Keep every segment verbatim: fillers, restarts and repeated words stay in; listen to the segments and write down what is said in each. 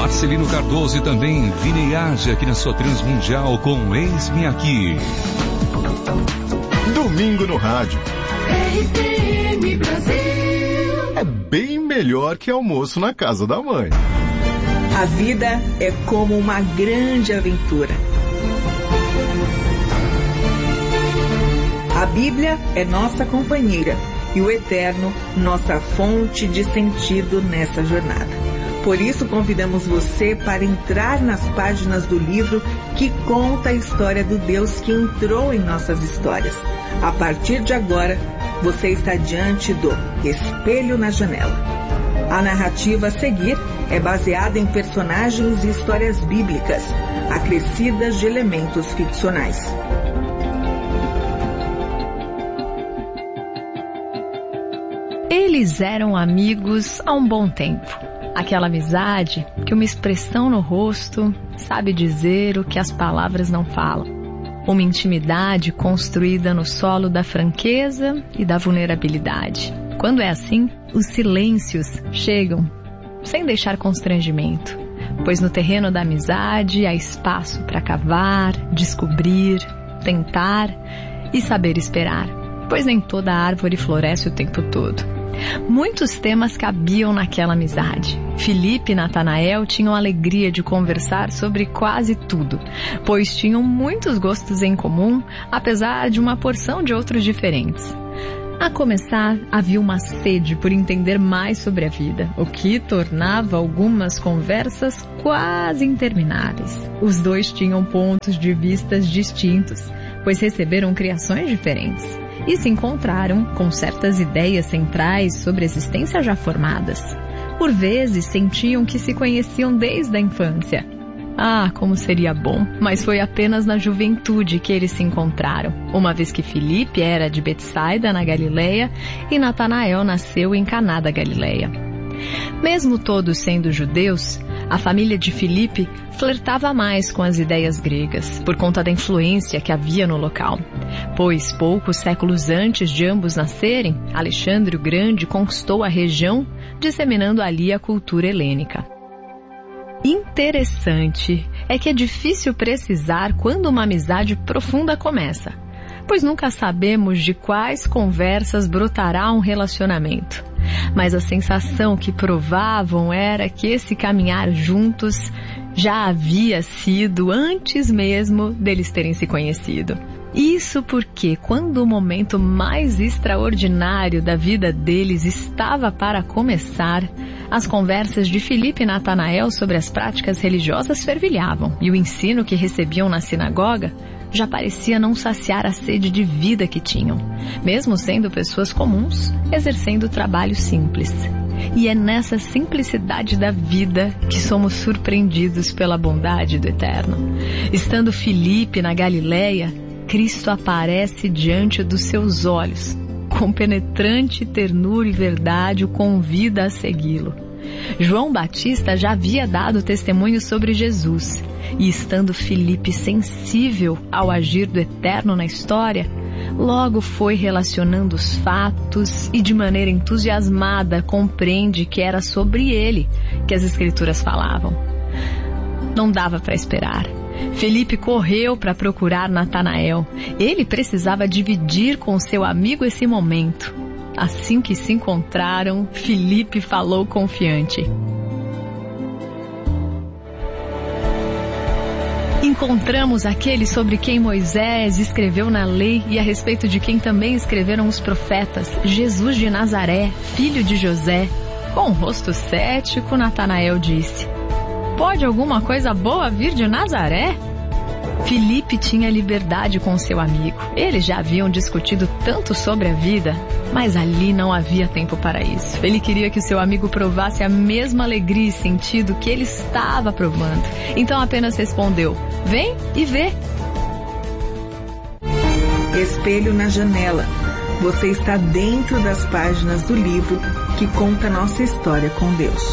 Marcelino Cardoso e também Vini Age aqui na sua Transmundial com Eis-me Aqui. Domingo no rádio. R T M Brasil. É bem melhor que almoço na casa da mãe. A vida é como uma grande aventura. A Bíblia é nossa companheira e o Eterno, nossa fonte de sentido nessa jornada. Por isso, convidamos você para entrar nas páginas do livro que conta a história do Deus que entrou em nossas histórias. A partir de agora, você está diante do Espelho na Janela. A narrativa a seguir é baseada em personagens e histórias bíblicas, acrescidas de elementos ficcionais. Eles eram amigos há um bom tempo. Aquela amizade que uma expressão no rosto sabe dizer o que as palavras não falam. Uma intimidade construída no solo da franqueza e da vulnerabilidade. Quando é assim, os silêncios chegam sem deixar constrangimento, pois no terreno da amizade há espaço para cavar, descobrir, tentar e saber esperar, pois nem toda árvore floresce o tempo todo. Muitos temas cabiam naquela amizade. Felipe e Natanael tinham a alegria de conversar sobre quase tudo, pois tinham muitos gostos em comum, apesar de uma porção de outros diferentes. A começar, havia uma sede por entender mais sobre a vida, o que tornava algumas conversas quase intermináveis. Os dois tinham pontos de vista distintos, pois receberam criações diferentes. E se encontraram com certas ideias centrais sobre a existência já formadas. Por vezes sentiam que se conheciam desde a infância. Ah, como seria bom, mas foi apenas na juventude que eles se encontraram, uma vez que Filipe era de Betsaida, na Galileia, e Natanael nasceu em Caná da Galileia. Mesmo todos sendo judeus, a família de Filipe flertava mais com as ideias gregas, por conta da influência que havia no local. Pois, poucos séculos antes de ambos nascerem, Alexandre o Grande conquistou a região, disseminando ali a cultura helênica. Interessante é que é difícil precisar quando uma amizade profunda começa, pois nunca sabemos de quais conversas brotará um relacionamento. Mas a sensação que provavam era que esse caminhar juntos já havia sido antes mesmo deles terem se conhecido. Isso porque, quando o momento mais extraordinário da vida deles estava para começar, as conversas de Filipe e Natanael sobre as práticas religiosas fervilhavam, e o ensino que recebiam na sinagoga já parecia não saciar a sede de vida que tinham, mesmo sendo pessoas comuns, exercendo trabalho simples. E é nessa simplicidade da vida que somos surpreendidos pela bondade do Eterno. Estando Filipe na Galileia, Cristo aparece diante dos seus olhos. Com penetrante ternura e verdade o convida a segui-lo. João Batista já havia dado testemunho sobre Jesus, e estando Filipe sensível ao agir do Eterno na história, logo foi relacionando os fatos e de maneira entusiasmada compreende que era sobre ele que as Escrituras falavam. Não dava para esperar. Filipe correu para procurar Natanael. Ele precisava dividir com seu amigo esse momento. Assim que se encontraram, Filipe falou confiante: encontramos aquele sobre quem Moisés escreveu na lei e a respeito de quem também escreveram os profetas, Jesus de Nazaré, filho de José. Com um rosto cético, Natanael disse: pode alguma coisa boa vir de Nazaré? Filipe tinha liberdade com seu amigo. Eles já haviam discutido tanto sobre a vida, mas ali não havia tempo para isso. Ele queria que seu amigo provasse a mesma alegria e sentido que ele estava provando. Então apenas respondeu: vem e vê. Espelho na Janela. Você está dentro das páginas do livro que conta nossa história com Deus.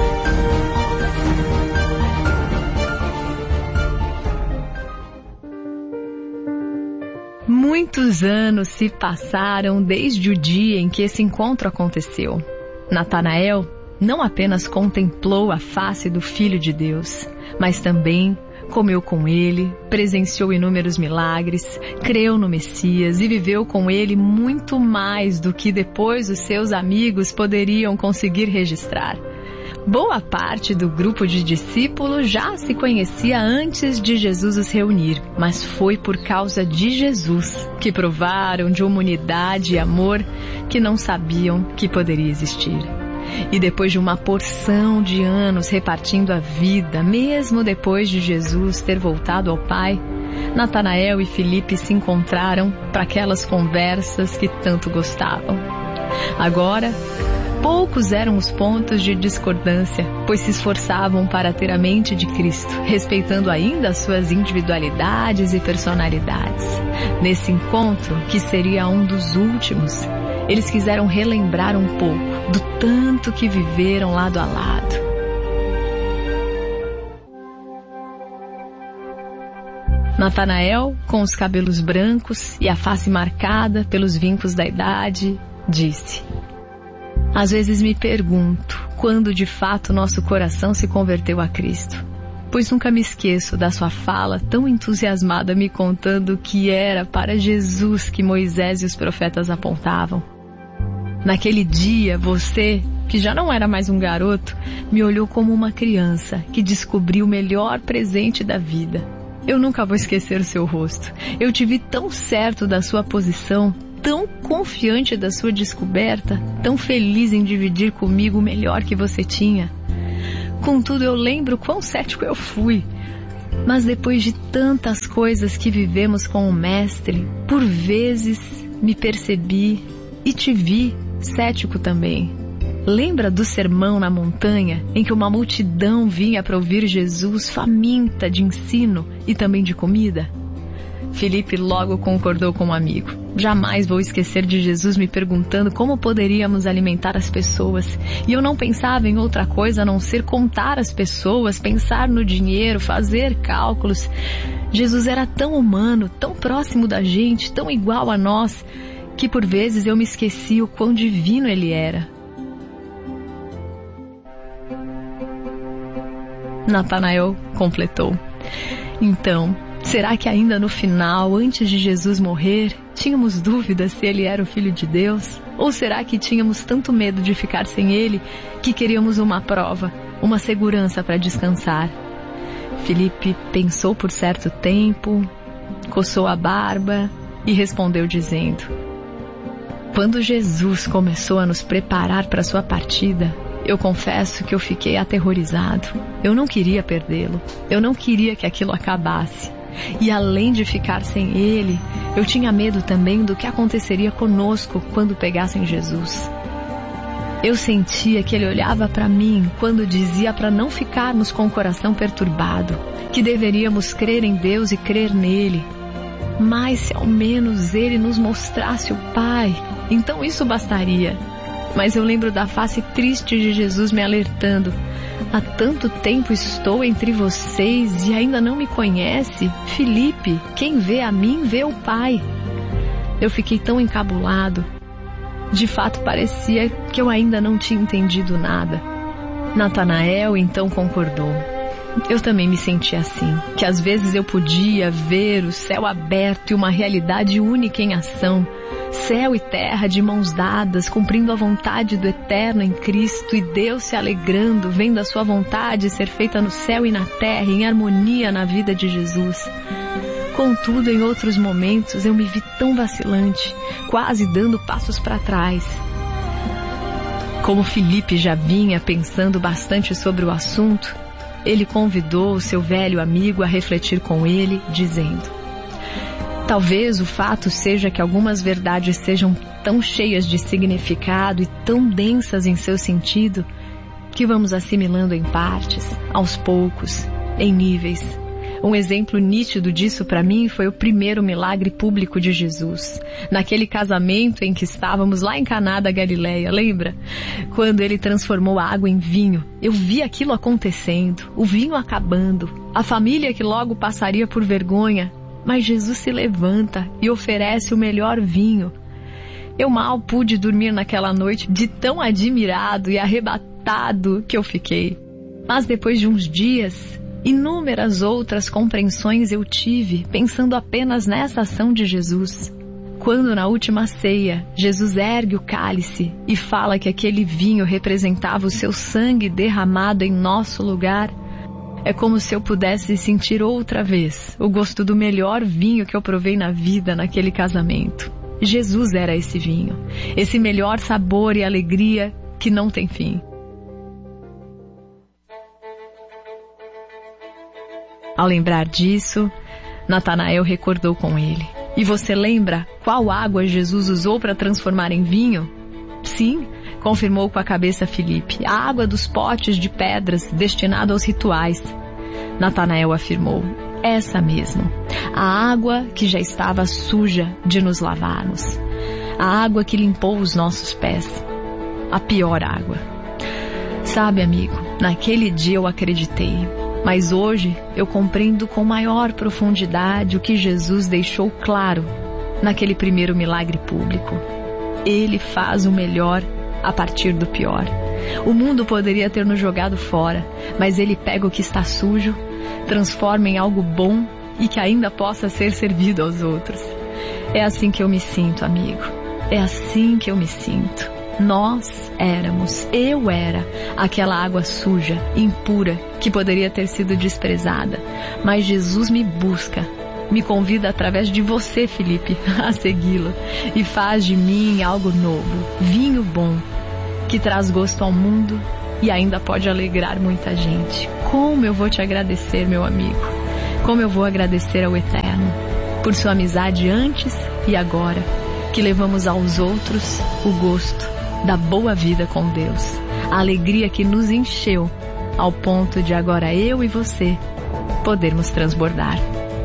Muitos anos se passaram desde o dia em que esse encontro aconteceu. Natanael não apenas contemplou a face do Filho de Deus, mas também comeu com ele, presenciou inúmeros milagres, creu no Messias e viveu com ele muito mais do que depois os seus amigos poderiam conseguir registrar. Boa parte do grupo de discípulos já se conhecia antes de Jesus os reunir, mas foi por causa de Jesus que provaram de uma unidade e amor que não sabiam que poderia existir. E depois de uma porção de anos repartindo a vida, mesmo depois de Jesus ter voltado ao Pai, Natanael e Filipe se encontraram para aquelas conversas que tanto gostavam. Agora, poucos eram os pontos de discordância, pois se esforçavam para ter a mente de Cristo, respeitando ainda as suas individualidades e personalidades. Nesse encontro, que seria um dos últimos, eles quiseram relembrar um pouco do tanto que viveram lado a lado. Natanael, com os cabelos brancos e a face marcada pelos vincos da idade, disse: às vezes me pergunto quando de fato nosso coração se converteu a Cristo, pois nunca me esqueço da sua fala tão entusiasmada me contando que era para Jesus que Moisés e os profetas apontavam. Naquele dia, você, que já não era mais um garoto, me olhou como uma criança que descobriu o melhor presente da vida. Eu nunca vou esquecer o seu rosto. Eu te vi tão certo da sua posição, tão confiante da sua descoberta, tão feliz em dividir comigo o melhor que você tinha. Contudo, eu lembro quão cético eu fui. Mas depois de tantas coisas que vivemos com o Mestre, por vezes me percebi e te vi cético também. Lembra do sermão na montanha, em que uma multidão vinha para ouvir Jesus faminta de ensino e também de comida? Filipe logo concordou com o amigo. Jamais vou esquecer de Jesus me perguntando como poderíamos alimentar as pessoas. E eu não pensava em outra coisa a não ser contar as pessoas, pensar no dinheiro, fazer cálculos. Jesus era tão humano, tão próximo da gente, tão igual a nós, que por vezes eu me esqueci o quão divino ele era. Natanael completou: então, será que ainda no final, antes de Jesus morrer, tínhamos dúvidas se ele era o Filho de Deus? Ou será que tínhamos tanto medo de ficar sem ele que queríamos uma prova, uma segurança para descansar? Filipe pensou por certo tempo, coçou a barba e respondeu dizendo: quando Jesus começou a nos preparar para sua partida, eu confesso que eu fiquei aterrorizado. Eu não queria perdê-lo. Eu não queria que aquilo acabasse. E além de ficar sem ele, eu tinha medo também do que aconteceria conosco quando pegassem Jesus. Eu sentia que ele olhava para mim quando dizia para não ficarmos com o coração perturbado, que deveríamos crer em Deus e crer nele. Mas se ao menos ele nos mostrasse o Pai, então isso bastaria. Mas eu lembro da face triste de Jesus me alertando: há tanto tempo estou entre vocês e ainda não me conhece? Filipe, quem vê a mim vê o Pai. Eu fiquei tão encabulado. De fato, parecia que eu ainda não tinha entendido nada. Natanael então concordou. Eu também me senti assim, que às vezes eu podia ver o céu aberto e uma realidade única em ação, céu e terra de mãos dadas, cumprindo a vontade do Eterno em Cristo, e Deus se alegrando, vendo a sua vontade ser feita no céu e na terra, em harmonia na vida de Jesus. Contudo, em outros momentos eu me vi tão vacilante, quase dando passos para trás. Como Filipe já vinha pensando bastante sobre o assunto, ele convidou o seu velho amigo a refletir com ele, dizendo: talvez o fato seja que algumas verdades sejam tão cheias de significado e tão densas em seu sentido, que vamos assimilando em partes, aos poucos, em níveis. Um exemplo nítido disso para mim foi o primeiro milagre público de Jesus, naquele casamento em que estávamos lá em Caná da Galileia, lembra? Quando ele transformou a água em vinho, eu vi aquilo acontecendo, o vinho acabando, a família que logo passaria por vergonha, mas Jesus se levanta e oferece o melhor vinho. Eu mal pude dormir naquela noite de tão admirado e arrebatado revoltado que eu fiquei. Mas depois de uns dias, inúmeras outras compreensões eu tive, pensando apenas nessa ação de Jesus. Quando na última ceia, Jesus ergue o cálice e fala que aquele vinho representava o seu sangue derramado em nosso lugar, é como se eu pudesse sentir outra vez o gosto do melhor vinho que eu provei na vida naquele casamento. Jesus era esse vinho, esse melhor sabor e alegria que não tem fim. Ao lembrar disso, Natanael recordou com ele. E você lembra qual água Jesus usou para transformar em vinho? Sim, confirmou com a cabeça Filipe, a água dos potes de pedras destinado aos rituais. Natanael afirmou, essa mesmo, a água que já estava suja de nos lavarmos, a água que limpou os nossos pés, a pior água. Sabe, amigo, naquele dia eu acreditei. Mas hoje eu compreendo com maior profundidade o que Jesus deixou claro naquele primeiro milagre público. Ele faz o melhor a partir do pior. O mundo poderia ter nos jogado fora, mas ele pega o que está sujo, transforma em algo bom e que ainda possa ser servido aos outros. É assim que eu me sinto, amigo. É assim que eu me sinto. Nós éramos, eu era, aquela água suja, impura, que poderia ter sido desprezada. Mas Jesus me busca, me convida através de você, Filipe, a segui-lo. E faz de mim algo novo, vinho bom, que traz gosto ao mundo e ainda pode alegrar muita gente. Como eu vou te agradecer, meu amigo. Como eu vou agradecer ao Eterno, por sua amizade antes e agora, que levamos aos outros o gosto da boa vida com Deus, a alegria que nos encheu ao ponto de agora eu e você podermos transbordar.